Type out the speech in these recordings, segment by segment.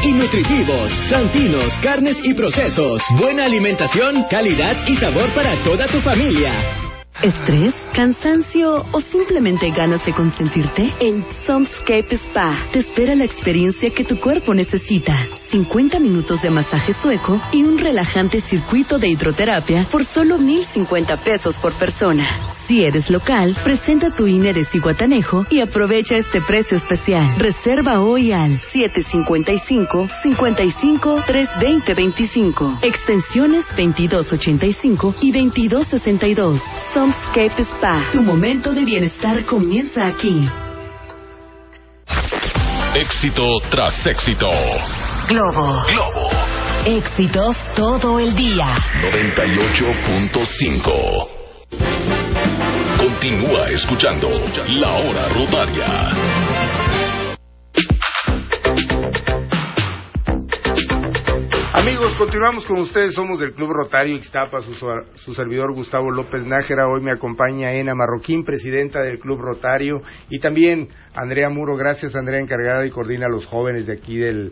y nutritivos. Santinos, carnes y procesos. Buena alimentación, calidad y sabor para toda tu familia. ¿Estrés? ¿Cansancio? ¿O simplemente ganas de consentirte? En Somscape Spa te espera la experiencia que tu cuerpo necesita. 50 minutos de masaje sueco y un relajante circuito de hidroterapia por solo 1,050 pesos por persona. Si eres local, presenta tu INE de Zihuatanejo y aprovecha este precio especial. Reserva hoy al 755-55-320-25. Extensiones 2285 y 2262. Somscape Spa. Tu momento de bienestar comienza aquí. Éxito tras éxito. Globo. Éxitos todo el día. 98.5. Continúa escuchando La Hora Rotaria. Amigos, continuamos con ustedes. Somos del Club Rotario Ixtapa, su servidor Gustavo López Nájera. Hoy me acompaña Ena Marroquín, presidenta del Club Rotario, y también Andrea Muro. Gracias, Andrea, encargada y coordina a los jóvenes de aquí del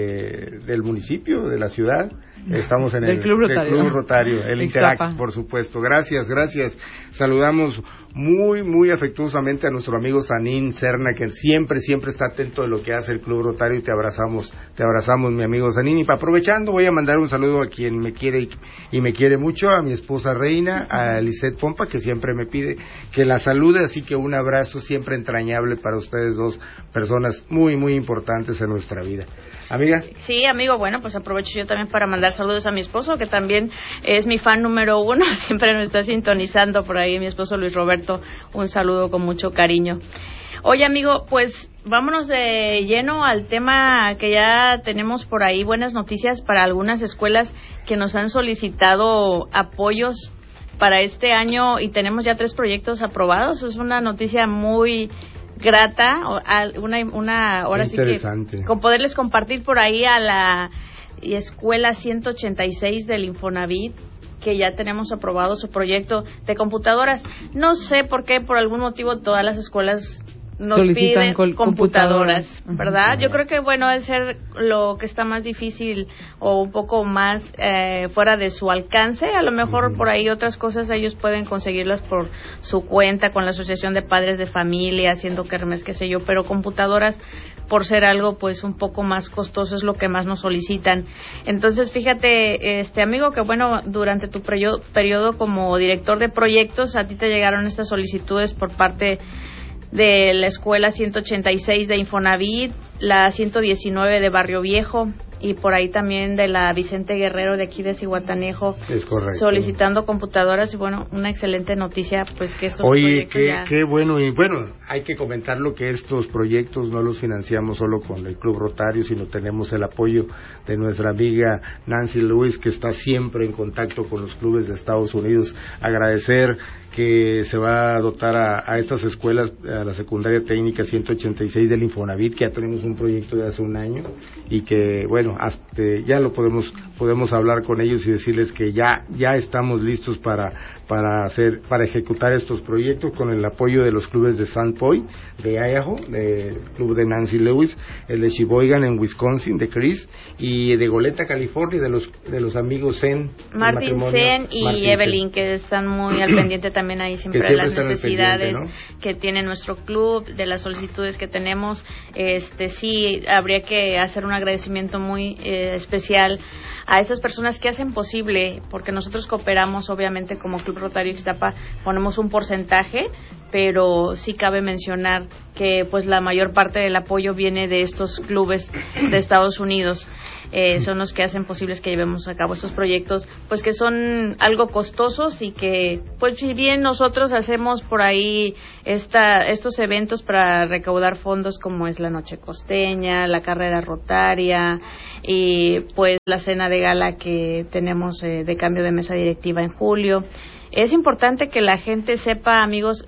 municipio, de la ciudad. Estamos en el Club Rotario, el Interact, por supuesto. Gracias. Saludamos muy afectuosamente a nuestro amigo Sanín Serna, que siempre está atento de lo que hace el Club Rotario, y te abrazamos, mi amigo Sanín. Y aprovechando, voy a mandar un saludo a quien me quiere y me quiere mucho, a mi esposa Reina, a Lisette Pompa, que siempre me pide que la salude, así que un abrazo siempre entrañable para ustedes dos, personas muy importantes en nuestra vida. Amiga. Sí, amigo, bueno, pues aprovecho yo también para mandar saludos a mi esposo, que también es mi fan número 1, siempre me está sintonizando por ahí, mi esposo Luis Roberto, un saludo con mucho cariño. Oye, amigo, pues vámonos de lleno al tema que ya tenemos por ahí, buenas noticias para algunas escuelas que nos han solicitado apoyos para este año y tenemos ya 3 proyectos aprobados. Es una noticia muy grata, ahora sí que con poderles compartir por ahí a la escuela 186 del Infonavit, que ya tenemos aprobado su proyecto de computadoras. No sé por qué, por algún motivo todas las escuelas nos piden computadoras, ¿verdad? Yo creo que, bueno, debe ser lo que está más difícil o un poco más fuera de su alcance. A lo mejor por ahí otras cosas ellos pueden conseguirlas por su cuenta, con la Asociación de Padres de Familia, haciendo kermés, qué sé yo, pero computadoras, por ser algo pues un poco más costoso, es lo que más nos solicitan. Entonces, fíjate, amigo, que bueno, durante tu periodo como director de proyectos, a ti te llegaron estas solicitudes por parte de la escuela 186 de Infonavit, la 119 de Barrio Viejo, y por ahí también de la Vicente Guerrero de aquí de Zihuatanejo, es correcto, solicitando computadoras. Y bueno, una excelente noticia, pues que estos proyectos qué bueno. Y bueno, hay que comentarlo, que estos proyectos no los financiamos solo con el Club Rotario, sino tenemos el apoyo de nuestra amiga Nancy Lewis, que está siempre en contacto con los clubes de Estados Unidos. Agradecer que se va a dotar a estas escuelas, a la secundaria técnica 186 del Infonavit, que ya tenemos un proyecto de hace un año, y que bueno, hasta ya lo podemos hablar con ellos y decirles que ya estamos listos para ejecutar estos proyectos con el apoyo de los clubes de Sandpoint, de Idaho, del club de Nancy Lewis, el de Sheboygan en Wisconsin, de Chris, y de Goleta, California, de los amigos Zen, Martin Zen y Martin Evelyn, que están muy al pendiente también ahí siempre de las necesidades que tiene nuestro club, de las solicitudes que tenemos. Sí, habría que hacer un agradecimiento muy especial a esas personas que hacen posible, porque nosotros cooperamos obviamente como Club Rotario Ixtapa, ponemos un porcentaje, pero sí cabe mencionar que pues la mayor parte del apoyo viene de estos clubes de Estados Unidos. Son los que hacen posibles que llevemos a cabo estos proyectos, pues que son algo costosos, y que pues si bien nosotros hacemos por ahí estos eventos para recaudar fondos, como es la Noche Costeña, la Carrera Rotaria y pues la cena de gala que tenemos de cambio de mesa directiva en julio, es importante que la gente sepa, amigos,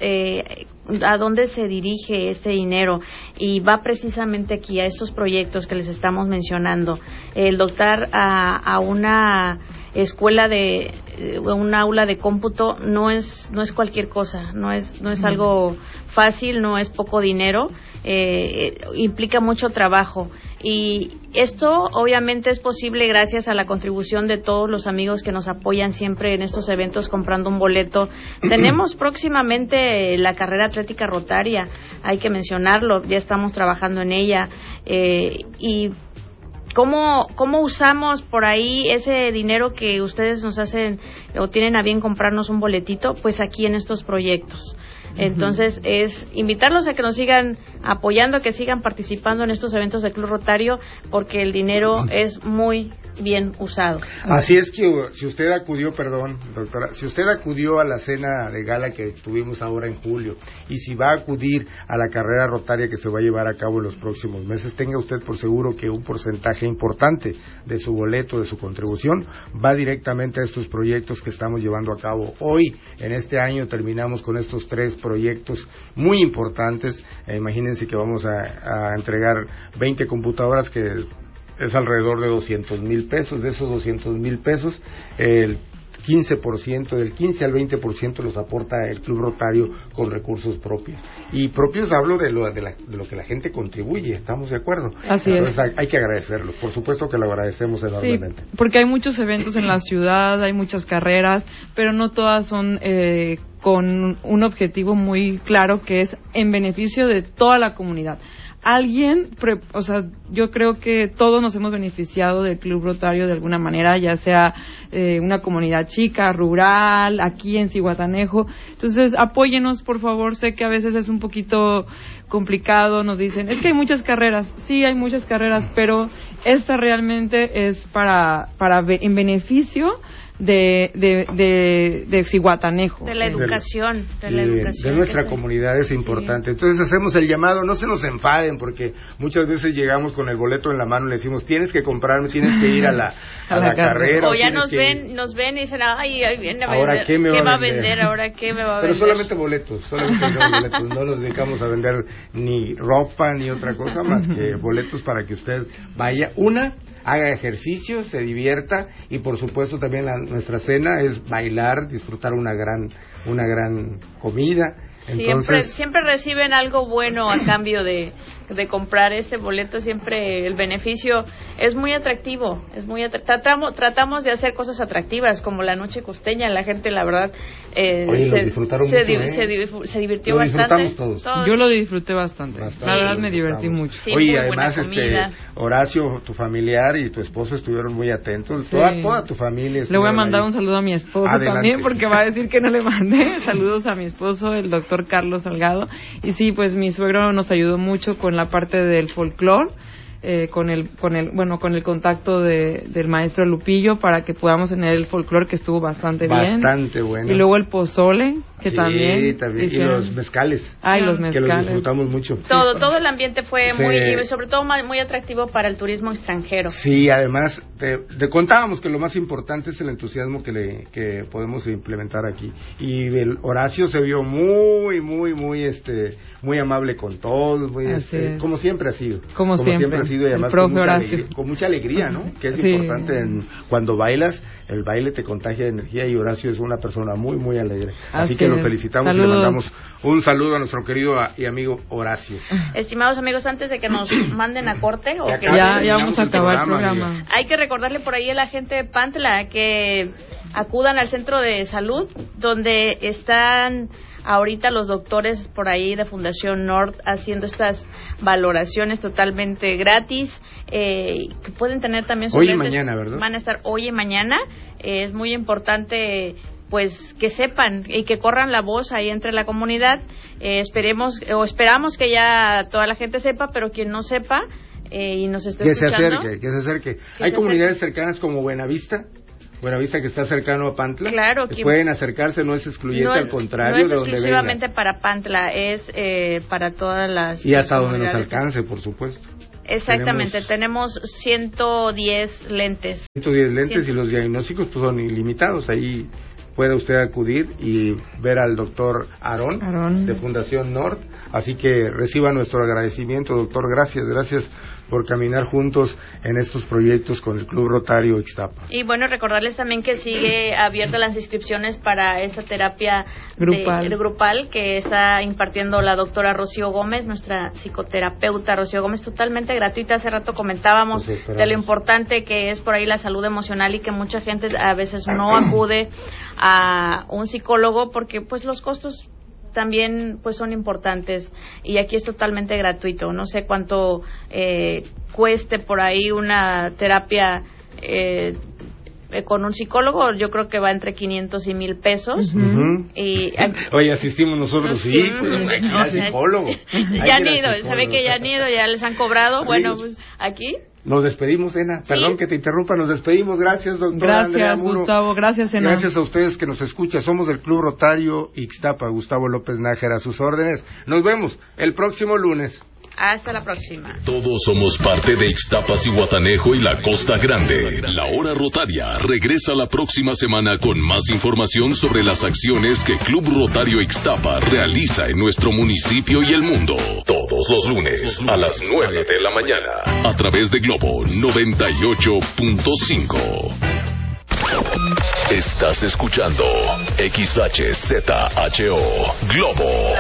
a dónde se dirige este dinero, y va precisamente aquí a estos proyectos que les estamos mencionando. El dotar a una escuela de un aula de cómputo no es cualquier cosa, no es algo fácil, no es poco dinero, implica mucho trabajo, y esto obviamente es posible gracias a la contribución de todos los amigos que nos apoyan siempre en estos eventos comprando un boleto. Tenemos próximamente la carrera atlética rotaria, hay que mencionarlo, ya estamos trabajando en ella, y ¿Cómo usamos por ahí ese dinero que ustedes nos hacen o tienen a bien comprarnos un boletito? Pues aquí en estos proyectos. Entonces, es invitarlos a que nos sigan apoyando, que sigan participando en estos eventos del Club Rotario, porque el dinero es muy bien usado. Así es que si usted acudió, perdón, doctora, si usted acudió a la cena de gala que tuvimos ahora en julio, y si va a acudir a la carrera rotaria que se va a llevar a cabo en los próximos meses, tenga usted por seguro que un porcentaje importante de su boleto, de su contribución, va directamente a estos proyectos que estamos llevando a cabo. Hoy, en este año, terminamos con estos 3 proyectos muy importantes. Imagínense que vamos a entregar 20 computadoras, que es alrededor de 200,000 pesos. De esos 200,000 pesos, el 15%, del 15 al 20% los aporta el Club Rotario con recursos propios. Y propios hablo de lo que la gente contribuye, ¿estamos de acuerdo? Así es. Entonces hay que agradecerlo, por supuesto que lo agradecemos enormemente. Sí, porque hay muchos eventos en la ciudad, hay muchas carreras, pero no todas son con un objetivo muy claro, que es en beneficio de toda la comunidad. Yo creo que todos nos hemos beneficiado del Club Rotario de alguna manera, ya sea una comunidad chica, rural, aquí en Zihuatanejo. Entonces, apóyenos, por favor. Sé que a veces es un poquito complicado, nos dicen, es que hay muchas carreras. Sí, hay muchas carreras, pero esta realmente es en beneficio de Zihuatanejo. De la educación. De nuestra comunidad es importante. Sí. Entonces hacemos el llamado, no se nos enfaden, porque muchas veces llegamos con el boleto en la mano y le decimos, tienes que comprarme, tienes que ir a la carrera. O ya nos ven y dicen, ay, viene a vender. ¿Ahora qué me va a vender? ¿Ahora qué me va a vender? Pero solamente boletos, no nos dedicamos a vender ni ropa ni otra cosa más que boletos para que usted vaya, haga ejercicio, se divierta, y por supuesto también nuestra cena es bailar, disfrutar una gran comida. Entonces, siempre reciben algo bueno a cambio de comprar este boleto. Siempre el beneficio es muy atractivo, tratamos de hacer cosas atractivas, como la noche costeña. La gente, la verdad, lo disfrutaron mucho, se divirtió bastante. Todos. Yo lo disfruté bastante. La verdad me divertí mucho. Sí, oye, además Horacio, tu familiar y tu esposo estuvieron muy atentos. Sí. Toda tu familia. Le voy a mandar un saludo a mi esposo también, porque va a decir que no le mandé. Saludos a mi esposo, el doctor Carlos Salgado. Y sí, pues mi suegro nos ayudó mucho con la parte del folclore, con el contacto del maestro Lupillo, para que podamos tener el folclore, que estuvo bastante bien. Bastante bueno. Y luego el pozole, que también. Y los mezcales. Los mezcales. Que los disfrutamos mucho. Todo el ambiente fue sobre todo muy atractivo para el turismo extranjero. Sí, además, te contábamos que lo más importante es el entusiasmo que podemos implementar aquí. Y el Horacio se vio muy amable con todos, como siempre ha sido. Como siempre ha sido, y además con mucha alegría, ¿no? Que es importante cuando bailas, el baile te contagia de energía, y Horacio es una persona muy, muy alegre. Así que lo felicitamos. Saludos. Y le mandamos un saludo a nuestro querido y amigo Horacio. Estimados amigos, antes de que nos manden a corte, ya vamos a acabar el programa. Hay que recordarle por ahí a la gente de Pantla que acudan al centro de salud, donde están ahorita los doctores por ahí de Fundación Nord haciendo estas valoraciones totalmente gratis, que pueden tener también hoy y mañana, ¿verdad? Van a estar hoy y mañana. Es muy importante pues que sepan y que corran la voz ahí entre la comunidad. Esperamos que ya toda la gente sepa, pero quien no sepa y nos esté escuchando, que se acerque. Hay comunidades cercanas como Buenavista, que está cercano a Pantla. Claro, que pueden acercarse, no es excluyente, al contrario, no es de donde exclusivamente venga. Para Pantla, es para todas las y hasta donde nos alcance, por supuesto. Exactamente, tenemos 110 lentes. 110 lentes y los diagnósticos pues son ilimitados. Ahí puede usted acudir y ver al doctor Aarón de Fundación Nord. Así que reciba nuestro agradecimiento, doctor. Gracias por caminar juntos en estos proyectos con el Club Rotario Ixtapa. Y bueno, recordarles también que sigue abierta las inscripciones para esta terapia grupal que está impartiendo la doctora Rocío Gómez, nuestra psicoterapeuta Rocío Gómez, totalmente gratuita. Hace rato comentábamos de lo importante que es por ahí la salud emocional y que mucha gente a veces no acude a un psicólogo porque pues los costos también pues son importantes, y aquí es totalmente gratuito. No sé cuánto cueste por ahí una terapia con un psicólogo. Yo creo que va entre 500 y 1,000 pesos. Y oye, asistimos nosotros, sí, psicólogo. Ya han ido, se ve que ya han ido, ya les han cobrado. Bueno, pues aquí nos despedimos, Ena. Perdón que te interrumpa, nos despedimos. Gracias, doctora Andrea Muro. Gustavo. Gracias, Ena. Gracias a ustedes que nos escuchan. Somos del Club Rotario Ixtapa. Gustavo López Nájera, a sus órdenes. Nos vemos el próximo lunes. Hasta la próxima. Todos somos parte de Ixtapas y Guatanejo y la Costa Grande. La Hora Rotaria regresa la próxima semana con más información sobre las acciones que Club Rotario Ixtapa realiza en nuestro municipio y el mundo. Todos los lunes a las 9 de la mañana a través de Globo 98.5. Estás escuchando XHZHO Globo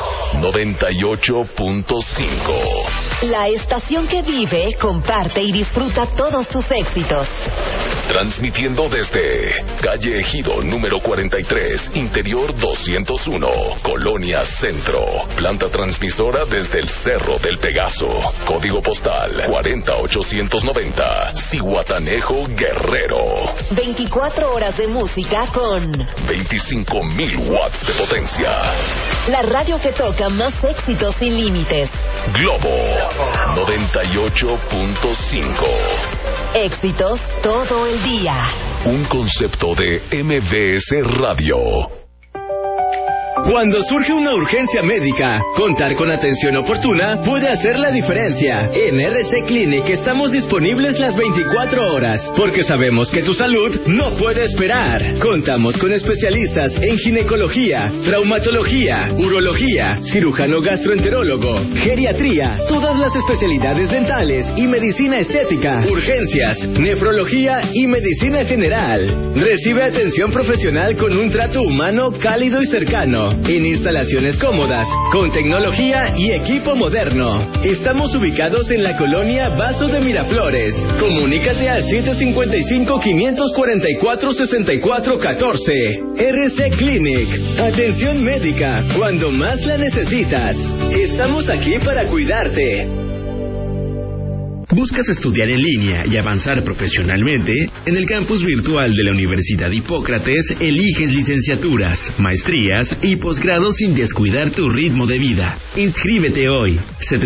98.5. La estación que vive, comparte y disfruta todos tus éxitos. Transmitiendo desde Calle Ejido número 43, Interior 201, Colonia Centro. Planta transmisora desde el Cerro del Pegaso. Código postal 40890, Zihuatanejo, Guerrero. 24 horas de música con 25,000 watts de potencia. La radio que toca más éxitos sin límites. Globo 98.5. Éxitos todo el día. Un concepto de MBS Radio. Cuando surge una urgencia médica, contar con atención oportuna puede hacer la diferencia. En RC Clinic estamos disponibles las 24 horas, porque sabemos que tu salud no puede esperar. Contamos con especialistas en ginecología, traumatología, urología, cirujano gastroenterólogo, geriatría, todas las especialidades dentales y medicina estética, urgencias, nefrología y medicina general. Recibe atención profesional con un trato humano cálido y cercano. En instalaciones cómodas, con tecnología y equipo moderno. Estamos ubicados en la colonia Vaso de Miraflores. Comunícate al 755-544-6414. RC Clinic. Atención médica cuando más la necesitas. Estamos aquí para cuidarte. ¿Buscas estudiar en línea y avanzar profesionalmente? En el campus virtual de la Universidad Hipócrates eliges licenciaturas, maestrías y posgrados sin descuidar tu ritmo de vida. Inscríbete hoy.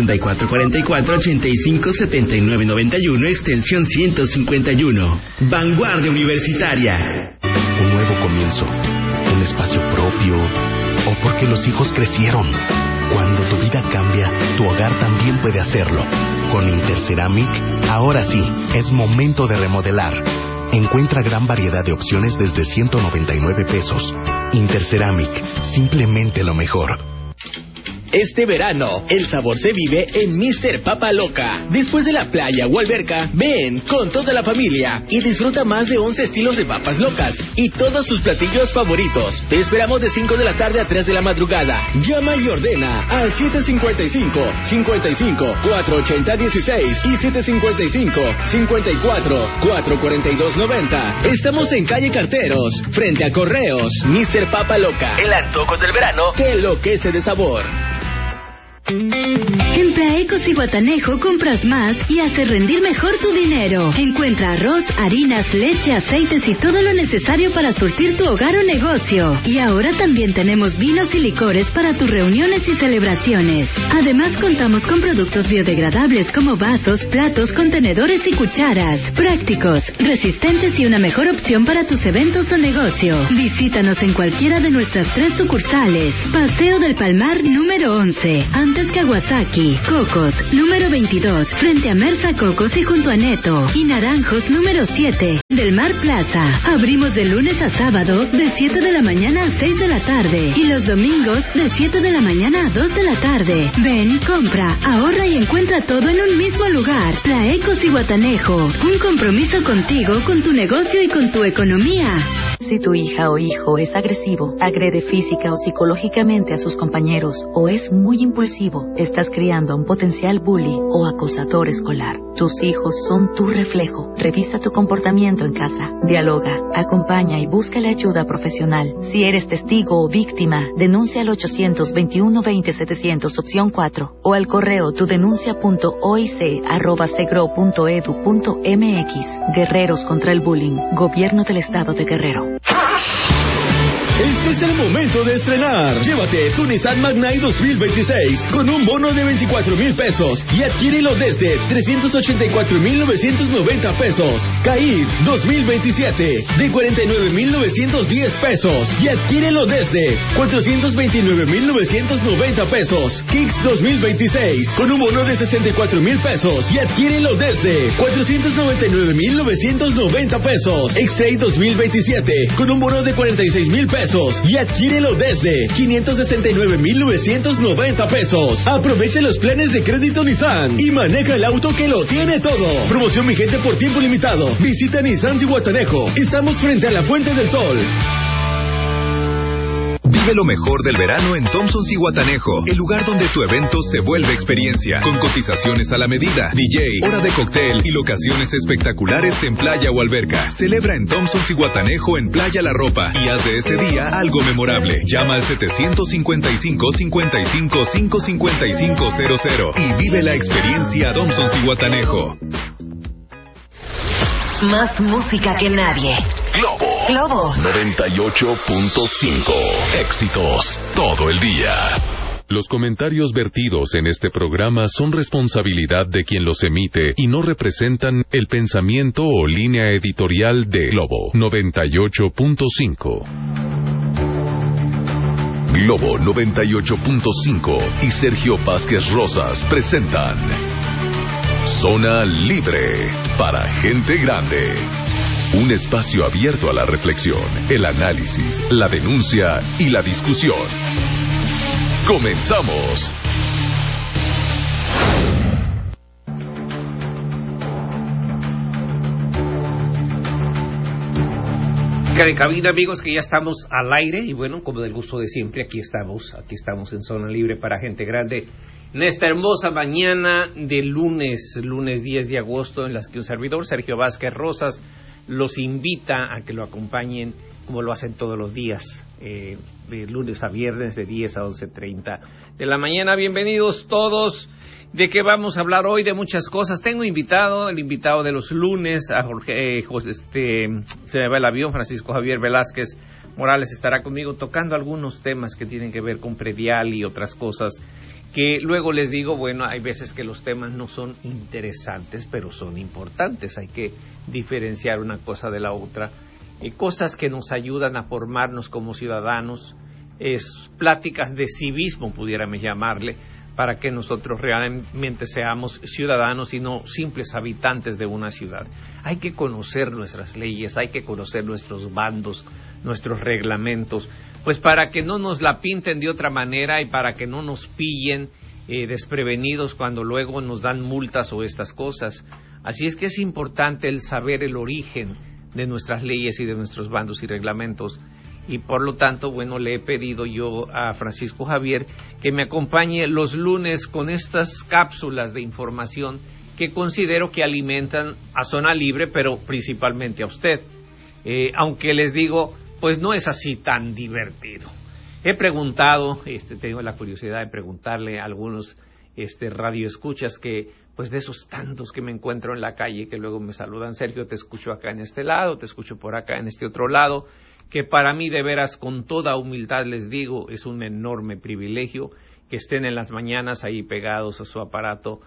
7444-857991, extensión 151. Vanguardia Universitaria. Un nuevo comienzo, un espacio propio, o porque los hijos crecieron. Cuando tu vida cambia, tu hogar también puede hacerlo. Con Interceramic, ahora sí, es momento de remodelar. Encuentra gran variedad de opciones desde 199 pesos. Interceramic, simplemente lo mejor. Este verano, el sabor se vive en Mr. Papa Loca. Después de la playa o alberca, ven con toda la familia y disfruta más de 11 estilos de papas locas y todos sus platillos favoritos. Te esperamos de 5 de la tarde a 3 de la madrugada. Llama y ordena al 755-55-480-16 y 755-54-442-90. Estamos en calle Carteros, frente a Correos. Mr. Papa Loca, el antojo del verano que enloquece de sabor. En Praecos y Guatanejo compras más y haces rendir mejor tu dinero. Encuentra arroz, harinas, leche, aceites y todo lo necesario para surtir tu hogar o negocio. Y ahora también tenemos vinos y licores para tus reuniones y celebraciones. Además contamos con productos biodegradables como vasos, platos, contenedores y cucharas. Prácticos, resistentes y una mejor opción para tus eventos o negocio. Visítanos en cualquiera de nuestras 3 sucursales. Paseo del Palmar número 11. Antes Restaurantes Kawasaki, Cocos, número 22, frente a Mersa Cocos y junto a Neto. Y Naranjos, número 7, del Mar Plaza. Abrimos de lunes a sábado, de 7 de la mañana a 6 de la tarde. Y los domingos, de 7 de la mañana a 2 de la tarde. Ven, compra, ahorra y encuentra todo en un mismo lugar. Tlaecos y Guatanejo. Un compromiso contigo, con tu negocio y con tu economía. Si tu hija o hijo es agresivo, agrede física o psicológicamente a sus compañeros o es muy impulsivo, estás criando a un potencial bully o acosador escolar. Tus hijos son tu reflejo. Revisa tu comportamiento en casa. Dialoga, acompaña y busca la ayuda profesional. Si eres testigo o víctima, denuncia al 800-21-20-700 opción 4 o al correo tudenuncia.oic@segro.edu.mx. Guerreros contra el bullying. Gobierno del Estado de Guerrero. Este es el momento de estrenar. Llévate tu Nissan Magnite 2026 con un bono de 24,000 pesos y adquiérelo desde 384,990 pesos. Caid 2027 de 49,910 pesos y adquiérelo desde 429,990 pesos. Kicks 2026 con un bono de 64,000 pesos y adquiérelo desde 499,990 pesos. X-Trail 2027 con un bono de 46,000 pesos y adquiérelo desde 569,990 pesos. Aprovecha los planes de crédito Nissan y maneja el auto que lo tiene todo. Promoción vigente por tiempo limitado. Visita Nissan Zihuatanejo. Estamos frente a la Fuente del Sol. Vive lo mejor del verano en Thompson Zihuatanejo, el lugar donde tu evento se vuelve experiencia, con cotizaciones a la medida, DJ, hora de cóctel y locaciones espectaculares en playa o alberca. Celebra en Thompson Zihuatanejo en Playa La Ropa y haz de ese día algo memorable. Llama al 755-55-555-00 y vive la experiencia Thompson Zihuatanejo. Más música que nadie. Globo 98.5. Éxitos todo el día. Los comentarios vertidos en este programa son responsabilidad de quien los emite y no representan el pensamiento o línea editorial de Globo 98.5. Globo 98.5 y Sergio Vázquez Rosas presentan Zona Libre para gente grande. Un espacio abierto a la reflexión, el análisis, la denuncia y la discusión. ¡Comenzamos! De cabina, amigos, que ya estamos al aire y bueno, como del gusto de siempre, aquí estamos en Zona Libre para gente grande. En esta hermosa mañana de lunes 10 de agosto, en las que un servidor, Sergio Vázquez Rosas, los invita a que lo acompañen como lo hacen todos los días, de lunes a viernes de 10 a 11:30 de la mañana. Bienvenidos todos. ¿De qué vamos a hablar hoy? De muchas cosas. Tengo el invitado de los lunes, a Jorge, se me va el avión, Francisco Javier Velázquez Morales estará conmigo tocando algunos temas que tienen que ver con predial y otras cosas que luego les digo, bueno, hay veces que los temas no son interesantes, pero son importantes. Hay que diferenciar una cosa de la otra. Cosas que nos ayudan a formarnos como ciudadanos, pláticas de civismo, pudiéramos llamarle, para que nosotros realmente seamos ciudadanos y no simples habitantes de una ciudad. Hay que conocer nuestras leyes, hay que conocer nuestros bandos, nuestros reglamentos, pues para que no nos la pinten de otra manera y para que no nos pillen desprevenidos cuando luego nos dan multas o estas cosas. Así es que es importante el saber el origen de nuestras leyes y de nuestros bandos y reglamentos. Y por lo tanto, bueno, le he pedido yo a Francisco Javier que me acompañe los lunes con estas cápsulas de información que considero que alimentan a Zona Libre, pero principalmente a usted. Aunque les digo, pues no es así tan divertido. He preguntado, tengo la curiosidad de preguntarle a algunos radioescuchas que, pues de esos tantos que me encuentro en la calle que luego me saludan, Sergio, te escucho acá en este lado, te escucho por acá en este otro lado, que para mí de veras con toda humildad les digo, es un enorme privilegio que estén en las mañanas ahí pegados a su aparato,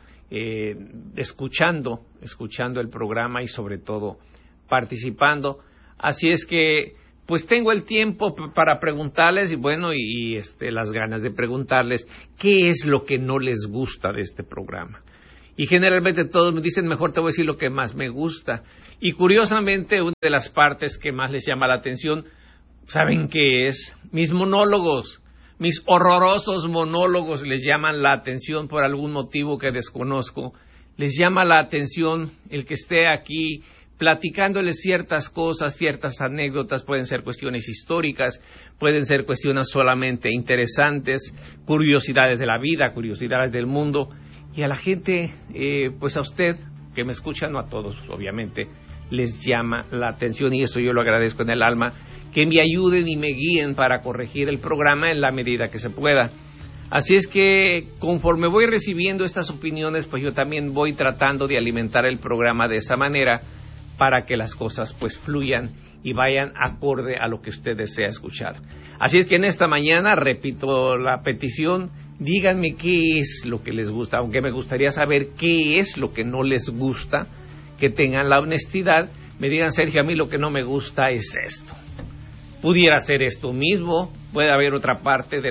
escuchando el programa y sobre todo participando. Así es que pues tengo el tiempo para preguntarles y bueno, y las ganas de preguntarles qué es lo que no les gusta de este programa. Y generalmente todos me dicen, mejor te voy a decir lo que más me gusta. Y curiosamente, una de las partes que más les llama la atención, ¿saben qué es? Mis monólogos, mis horrorosos monólogos les llaman la atención por algún motivo que desconozco. Les llama la atención el que esté aquí platicándoles ciertas cosas, ciertas anécdotas, pueden ser cuestiones históricas, pueden ser cuestiones solamente interesantes, curiosidades de la vida, curiosidades del mundo. Y a la gente, pues a usted que me escucha, no a todos obviamente, les llama la atención y eso yo lo agradezco en el alma, que me ayuden y me guíen para corregir el programa en la medida que se pueda. Así es que conforme voy recibiendo estas opiniones, pues yo también voy tratando de alimentar el programa de esa manera para que las cosas pues fluyan y vayan acorde a lo que usted desea escuchar. Así es que en esta mañana, repito la petición, díganme qué es lo que les gusta, aunque me gustaría saber qué es lo que no les gusta, que tengan la honestidad, me digan, Sergio, a mí lo que no me gusta es esto. Pudiera ser esto mismo, puede haber otra parte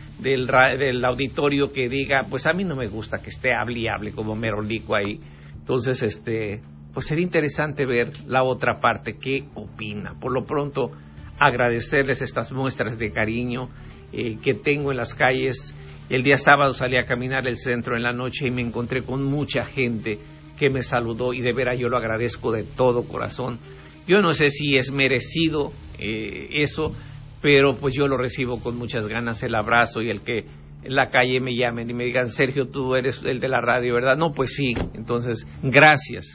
del auditorio que diga, pues a mí no me gusta que esté hable y hable como merolico ahí. Entonces, pues sería interesante ver la otra parte, qué opina. Por lo pronto, agradecerles estas muestras de cariño que tengo en las calles. El día sábado salí a caminar el centro en la noche y me encontré con mucha gente que me saludó y de veras yo lo agradezco de todo corazón. Yo no sé si es merecido eso, pero pues yo lo recibo con muchas ganas, el abrazo y el que en la calle me llamen y me digan, Sergio, tú eres el de la radio, ¿verdad? No, pues sí. Entonces, gracias.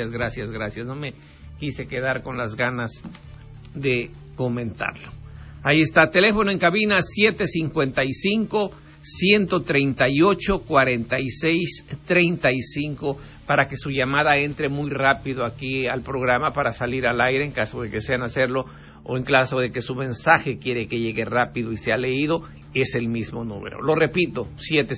No me quise quedar con las ganas de comentarlo. Ahí está, teléfono en cabina 755-138-4635 para que su llamada entre muy rápido aquí al programa para salir al aire en caso de que sean hacerlo o en caso de que su mensaje quiere que llegue rápido y sea leído, es el mismo número. Lo repito,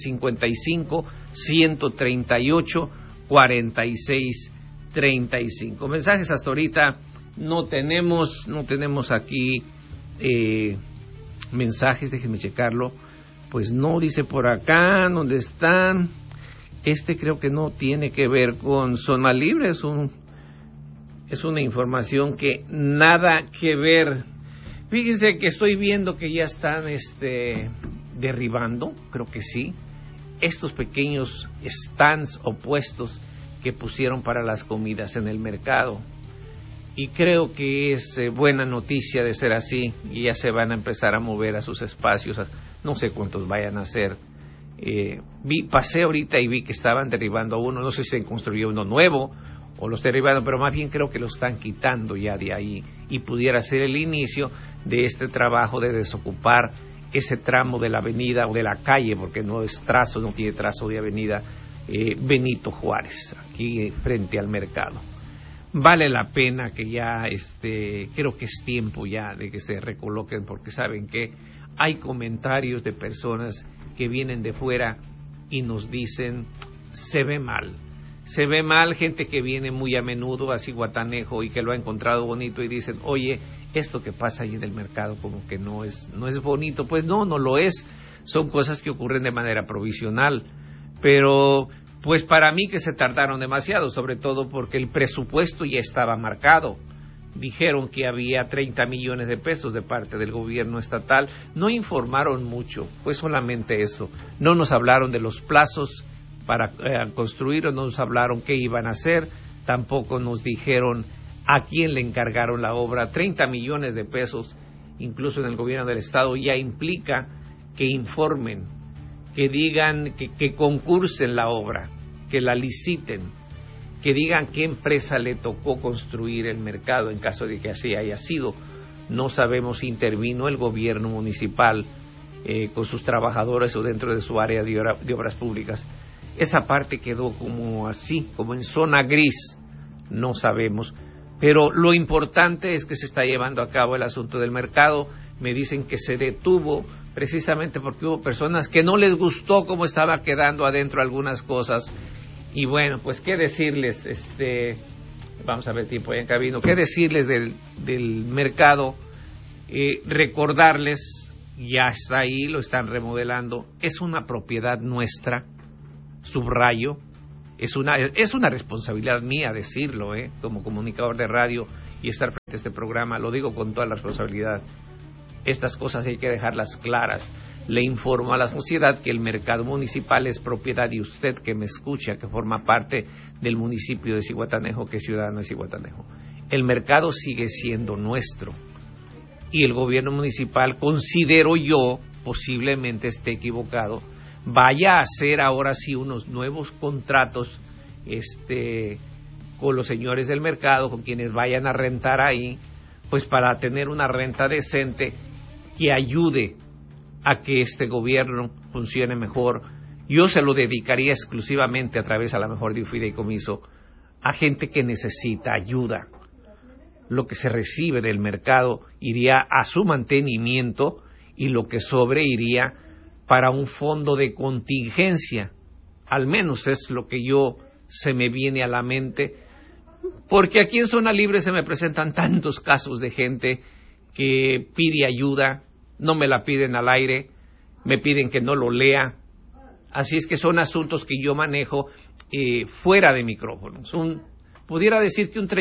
755-138-4635. Mensajes hasta ahorita no tenemos aquí mensajes, déjenme checarlo. Pues no, dice por acá, ¿dónde están? Creo que no tiene que ver con Zona Libre, es una información que nada que ver. Fíjense que estoy viendo que ya están derribando, creo que sí, estos pequeños stands o puestos que pusieron para las comidas en el mercado. Y creo que es buena noticia de ser así y ya se van a empezar a mover a sus espacios, no sé cuántos vayan a ser. Pasé ahorita y vi que estaban derribando uno, no sé si se construyó uno nuevo o los derribaron, pero más bien creo que lo están quitando ya de ahí y pudiera ser el inicio de este trabajo de desocupar ese tramo de la avenida o de la calle, porque no tiene trazo de avenida Benito Juárez, aquí frente al mercado. Vale la pena que ya, creo que es tiempo ya de que se recoloquen, porque saben que hay comentarios de personas que vienen de fuera y nos dicen, se ve mal, gente que viene muy a menudo a Zihuatanejo y que lo ha encontrado bonito y dicen, oye, esto que pasa ahí en el mercado como que no es bonito. Pues no lo es, son cosas que ocurren de manera provisional, pero pues para mí que se tardaron demasiado, sobre todo porque el presupuesto ya estaba marcado. Dijeron que había 30 millones de pesos de parte del gobierno estatal, no informaron mucho, fue solamente eso, no nos hablaron de los plazos para construir, no nos hablaron qué iban a hacer, tampoco nos dijeron a quién le encargaron la obra. 30 millones de pesos, incluso en el gobierno del estado, ya implica que informen, que digan, que concursen la obra, que la liciten, que digan qué empresa le tocó construir el mercado en caso de que así haya sido. No sabemos si intervino el gobierno municipal con sus trabajadores o dentro de su área de obras públicas. Esa parte quedó como así, como en zona gris, no sabemos. Pero lo importante es que se está llevando a cabo el asunto del mercado. Me dicen que se detuvo precisamente porque hubo personas que no les gustó cómo estaba quedando adentro algunas cosas. Y bueno, pues qué decirles, vamos a ver tiempo ahí en cabino, qué decirles del mercado Recordarles, ya está ahí, lo están remodelando, es una propiedad nuestra, subrayo, es una responsabilidad mía decirlo, como comunicador de radio y estar frente a este programa, lo digo con toda la responsabilidad. Estas cosas hay que dejarlas claras. Le informo a la sociedad que el mercado municipal es propiedad de usted que me escucha, que forma parte del municipio de Zihuatanejo, que es ciudadano de Zihuatanejo. El mercado sigue siendo nuestro y el gobierno municipal, considero yo, posiblemente esté equivocado, vaya a hacer ahora sí unos nuevos contratos con los señores del mercado, con quienes vayan a rentar ahí, pues para tener una renta decente que ayude a que este gobierno funcione mejor. Yo se lo dedicaría exclusivamente a través, a lo mejor, de un fideicomiso a gente que necesita ayuda. Lo que se recibe del mercado iría a su mantenimiento y lo que sobre iría para un fondo de contingencia. Al menos es lo que se me viene a la mente, porque aquí en Zona Libre se me presentan tantos casos de gente que pide ayuda, no me la piden al aire, me piden que no lo lea, así es que son asuntos que yo manejo fuera de micrófonos. Pudiera decir que un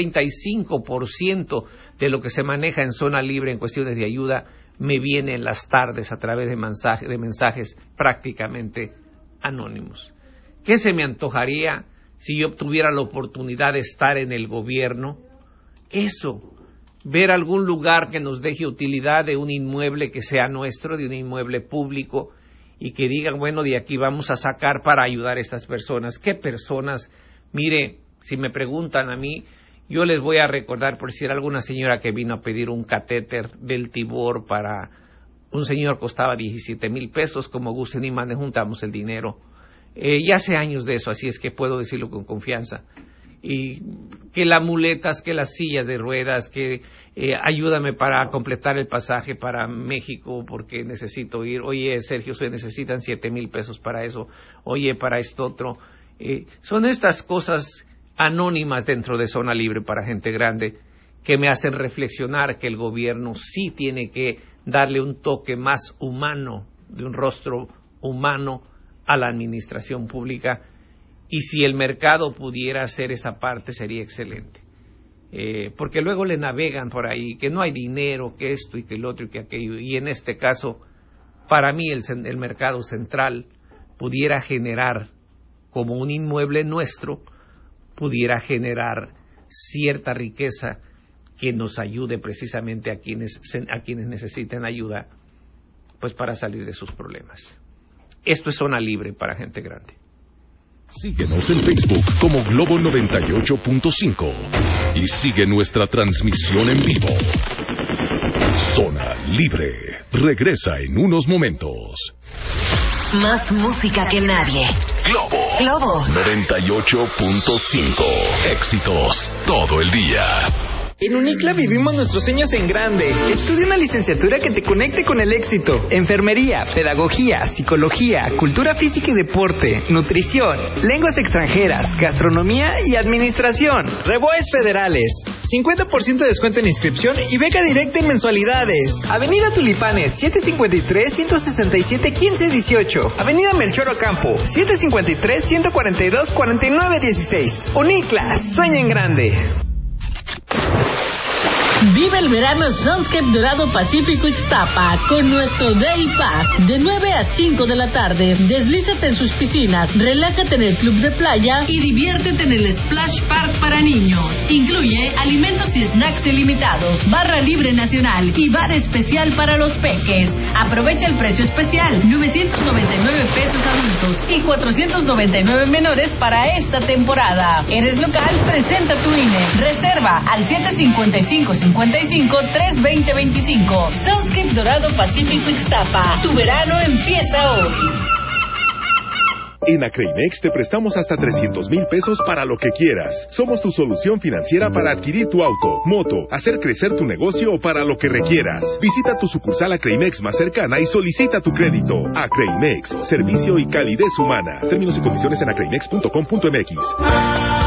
35% de lo que se maneja en Zona Libre en cuestiones de ayuda me viene en las tardes a través de mensajes prácticamente anónimos. ¿Qué se me antojaría si yo tuviera la oportunidad de estar en el gobierno? Eso, ver algún lugar que nos deje utilidad de un inmueble que sea nuestro, de un inmueble público, y que digan, bueno, de aquí vamos a sacar para ayudar a estas personas. ¿Qué personas? Mire, si me preguntan a mí, yo les voy a recordar, por si era alguna señora que vino a pedir un catéter del Tibor para un señor, costaba 17,000 pesos, como gusten y manden, juntamos el dinero. Ya hace años de eso, así es que puedo decirlo con confianza. Y que las muletas, que las sillas de ruedas, que ayúdame para completar el pasaje para México porque necesito ir. Oye, Sergio, se necesitan 7,000 pesos para eso. Oye, para esto otro. Son estas cosas anónimas dentro de Zona Libre para gente grande que me hacen reflexionar que el gobierno sí tiene que darle un toque más humano, de un rostro humano a la administración pública, y si el mercado pudiera hacer esa parte sería excelente, porque luego le navegan por ahí que no hay dinero, que esto y que el otro y que aquello, y en este caso para mí el mercado central pudiera generar, como un inmueble nuestro, pudiera generar cierta riqueza que nos ayude precisamente a quienes necesiten ayuda, pues para salir de sus problemas. Esto es Zona Libre para gente grande. Síguenos en Facebook como Globo 98.5 y sigue nuestra transmisión en vivo. Zona Libre regresa en unos momentos. Más música que nadie. Globo 98.5. Éxitos todo el día. En Unicla vivimos nuestros sueños en grande. Estudia una licenciatura que te conecte con el éxito. Enfermería, pedagogía, psicología, cultura física y deporte, nutrición, lenguas extranjeras, gastronomía y administración. Reboes federales. 50% de descuento en inscripción y beca directa en mensualidades. Avenida Tulipanes, 753-167-1518. Avenida Melchor Ocampo, 753-142-4916. Unicla, sueña en grande. Vive el verano Sunscape Dorado Pacífico Ixtapa con nuestro Day Pass de 9 a 5 de la tarde. Deslízate en sus piscinas, relájate en el club de playa y diviértete en el Splash Park para niños. Incluye alimentos y snacks ilimitados, barra libre nacional y bar especial para los peques. Aprovecha el precio especial, 999 pesos adultos y 499 menores para esta temporada. ¿Eres local? Presenta tu INE. Reserva al 755-55-320-25. Sunscape Dorado Pacífico Ixtapa. Tu verano empieza hoy. En Acreimex te prestamos hasta 300,000 pesos para lo que quieras. Somos tu solución financiera para adquirir tu auto, moto, hacer crecer tu negocio o para lo que requieras. Visita tu sucursal Acreimex más cercana y solicita tu crédito. Acreimex, servicio y calidez humana. Términos y condiciones en acreimex.com.mx.